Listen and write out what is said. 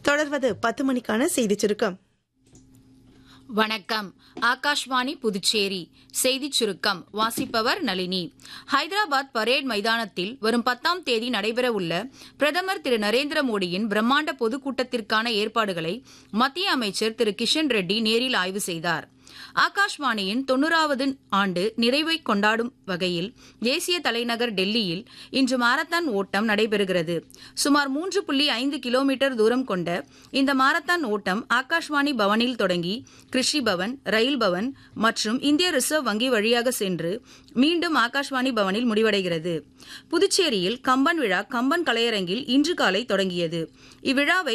தொடர்வது 10 மணிக்கான செய்திச் சுருக்கம். வணக்கம். ஆகாஷ்வாணி புதுச்சேரி செய்திச் சுருக்கம் வாசிப்பவர் நளினி. ஹைதராபாத் பரேட் மைதானத்தில் வரும் 10ஆம் தேதி நடைபெறவுள்ள பிரதமர் திரு நரேந்திர மோடியின் பிரம்மாண்ட பொதுக்கூட்டத்திற்கான ஏற்பாடுகளை மத்திய அமைச்சர் திரு கிஷன் ரெட்டி நேரில் ஆய்வு செய்தார். ஆகாஷ்வாணியின் 90வது ஆண்டு நிறைவை கொண்டாடும் வகையில் தேசிய தலைநகர் டெல்லியில் இன்று மாரத்தான் ஓட்டம் நடைபெறுகிறது. சுமார் 3.5 கிலோமீட்டர் தூரம் கொண்ட இந்த மாரத்தான் ஓட்டம் ஆகாஷ்வாணி பவனில் தொடங்கி கிருஷி பவன், ரயில் பவன் மற்றும் இந்திய ரிசர்வ் வங்கி வழியாக சென்று மீண்டும் ஆகாஷ்வாணி பவனில் முடிவடைகிறது. புதுச்சேரியில் கம்பன் விழா கம்பன் கலையரங்கில் இன்று காலை தொடங்கியது. இவ்விழாவை